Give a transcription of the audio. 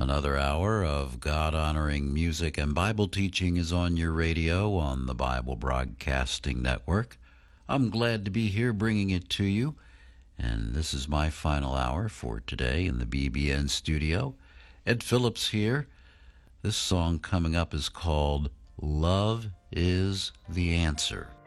Another hour of God-honoring music and Bible teaching is on your radio on the Bible Broadcasting Network. I'm glad to be here bringing it to you, and this is my final hour for today in the BBN studio. Ed Phillips here. This song coming up is called Love is the Answer.